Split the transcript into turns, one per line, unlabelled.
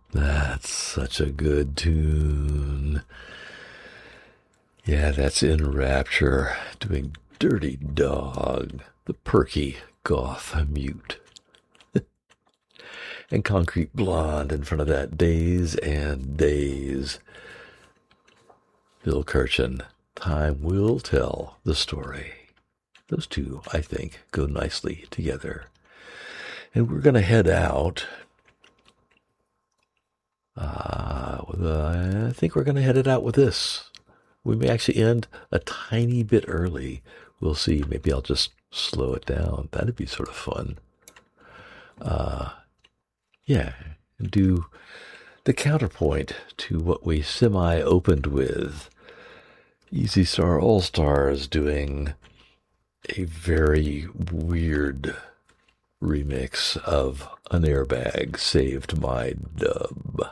That's such a good tune. Yeah, that's In Rapture doing Dirty Dog, the perky goth mute. And Concrete Blonde in front of that, Days and Days. Bill Kirchen, Time Will Tell the Story. Those two, I think, go nicely together. And we're going to head out. I think we're going to head it out with this. We may actually end a tiny bit early. We'll see. Maybe I'll just slow it down. That'd be sort of fun. Yeah, and do the counterpoint to what we semi-opened with. Easy Star All Stars doing a very weird remix of An Airbag Saved My Dub.